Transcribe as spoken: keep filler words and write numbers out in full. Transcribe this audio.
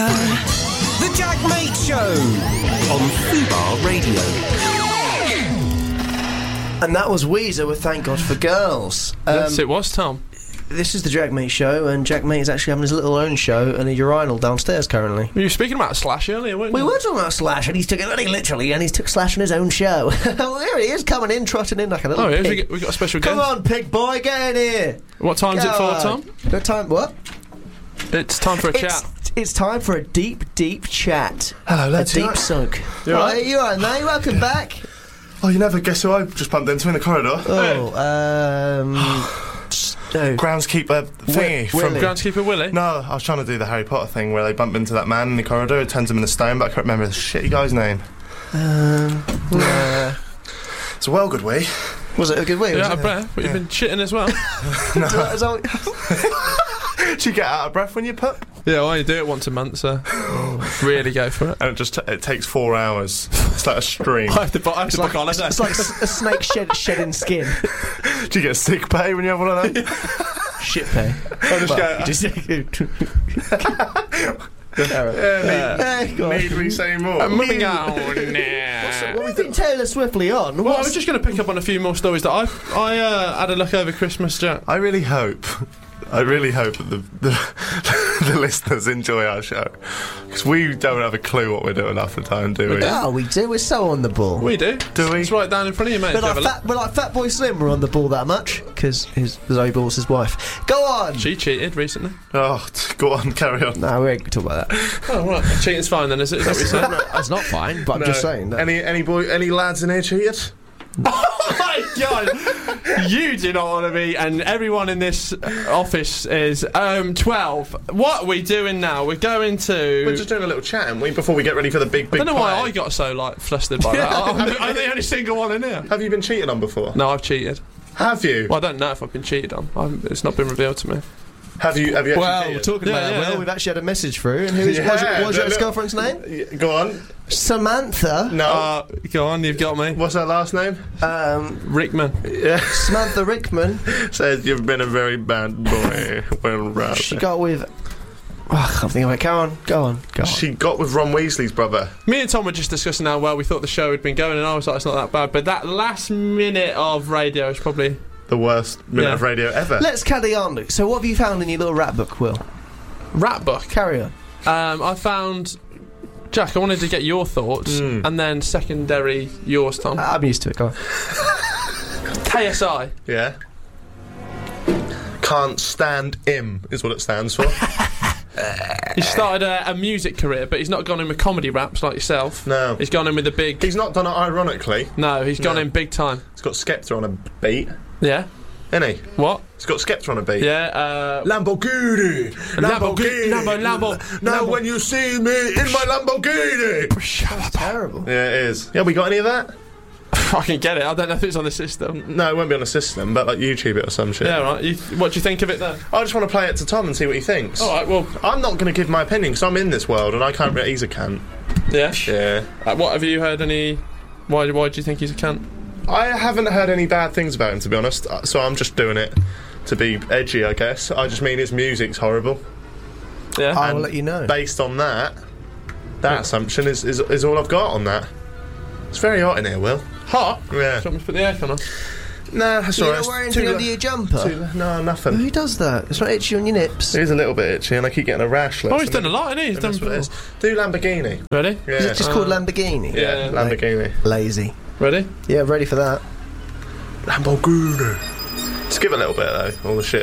The Jack Mate Show on Fubar Radio. And that was Weezer with Thank God for Girls. Um, yes, it was, Tom. This is the Jack Mate Show, and Jack Mate is actually having his little own show in a urinal downstairs currently. You were speaking about Slash earlier, weren't you? We were talking about Slash, and he's took it very literally, and he's took Slash on his own show. Well, here he is, coming in, trotting in like a little oh, pig. we got, we got a special guest. Come on, pig boy, get in here. What time's Go it for, on. Tom? No time, what? It's time for a It's, chat. it's time for a deep, deep chat. Hello, lads. A You deep right? soak. You Right, alright? you alright, mate? Welcome back. Oh, you never guess who I just bumped into in the corridor? Oh, um... no. Groundskeeper thingy Wi- from... Willie. Groundskeeper Willie? No, I was trying to do the Harry Potter thing where they bump into that man in the corridor, it turns him into stone, but I can't remember the shitty guy's name. Um... uh, It's a well good way. was it a good week? You're was out of it? breath, but you've been shitting as well. Is that- is that- Do you get out of breath when you poop? Yeah, well, you do it once a month, so really go for it. And it just t- it takes four hours. It's like a stream. I have to, bu- I have to It's like, book holiday. it's like s- a snake shed, shedding skin. Do you get sick pay when you have one of them? Shit pay. I just Well, go... you just Yeah, Hey, go on. need, need we say more? Uh, moving on now. What have been Taylor Swiftly on? Well, I What's- was just going to pick up on a few more stories that I I uh, had a look over Christmas, Jack. I really hope, I really hope that the the, the listeners enjoy our show, because we don't have a clue what we're doing half the time, do we? Oh, we do. We're so on the ball. We do. Do we? It's right down in front of you, mate. We're if you like, have a fat, we're like Fatboy Slim. We're on the ball that much because Zoe Ball's his wife. Go on. look. She cheated recently. Oh, t- go on, carry on. No, we ain't gonna talk about that. Oh, right. Cheating's fine then, is it? Is that what you're saying? That's not fine, but I'm No. just saying that. Any any boy, any lads in here cheated? Oh my god! You do not want to be, and everyone in this office is um twelve. What are we doing now? We're going to. We're just doing a little chat, aren't we, before we get ready for the big I big. don't know why play. I got so like flustered by that. I'm, the, I'm the only single one in here. Have you been cheated on before? No, I've cheated. Have you? Well, I don't know if I've been cheated on. I've, it's not been revealed to me. Have you? Have you? Actually Well, we're cheated? talking Yeah, about yeah, that. Well, yeah. we've actually had a message through. And who's Yeah, was, it, was your look, ex-girlfriend's name? Yeah, go on. Samantha. No. Uh, go on, you've got me. What's her last name? Um, Rickman. Yeah. Samantha Rickman. Says you've been a very bad boy. Well, rather. She got with. Oh, I can't think of it. Go on. Go on. Go on. She got with Ron Weasley's brother. Me and Tom were just discussing how well we thought the show had been going, and I was like, it's not that bad. But that last minute of radio is probably. The worst minute Yeah. of radio ever. Let's carry on, Luke. So, what have you found in your little rap book, Will? Rap book. Carry on. Um, I found. Jack, I wanted to get your thoughts, Mm. and then secondary yours, Tom. I'm used to it. Go on. K S I. Yeah. Can't stand him is what it stands for. He started a, a music career, but he's not gone in with comedy raps like yourself. No. He's gone in with a big. He's not done it ironically. No, he's gone No. in big time. He's got Skepta on a beat, Yeah. isn't he? What? He's got Skepta on a beat. Yeah. Uh, Lamborghini, Lamborghini, Lambo, Lambo, Now Lambo. when you see me in my Lamborghini. Terrible. Yeah, it is. Yeah, we got any of that? I can get it. I don't know if it's on the system. No, it won't be on the system, but like YouTube it or some shit. Yeah, right. You, what do you think of it then? I just want to play it to Tom and see what he thinks. All right. Well. I'm not going to give my opinion because I'm in this world and I can't. Re- he's a cunt. Yeah. Yeah. Uh, what have you heard? Any? Why? Why do you think he's a cunt? I haven't heard any bad things about him, to be honest. uh, So I'm just doing it to be edgy, I guess. I just mean his music's horrible. Yeah. I will And let you know. Based on that, that assumption is, is is all I've got on that. It's very hot in here, Will. Hot. Yeah. Do you want me to put the aircon on? Nah, that's You alright. don't wear It's anything too- under your jumper? too- No, nothing. Who does that? It's not itchy on your nips. It is a little bit itchy, and I keep getting a rash. Oh, he's done a lot, hasn't he? He's done That's what it is. before. Do Lamborghini. Ready? Yeah. Is it just called Uh, Lamborghini? yeah, Yeah. Lamborghini. Lazy. Ready? Yeah, ready for that. Lamborghini. Just give it a little bit though. All the shit